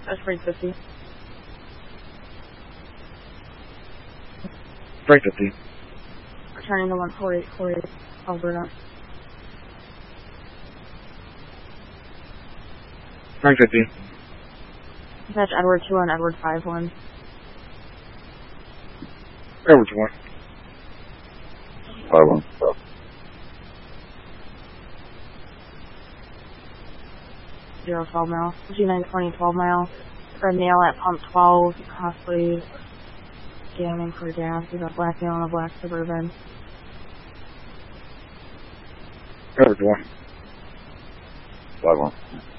That's Freight 50. Freight 50. Returning to 14848, Alberta. Freight 50. Dispatch Edward 2 on Edward 5-1. Edward 1. 5-1. 012 mile. G920 12 mile. Red male at pump 12, possibly scanning for gas. He's a black male and a black Suburban. Edward 1. 5-1.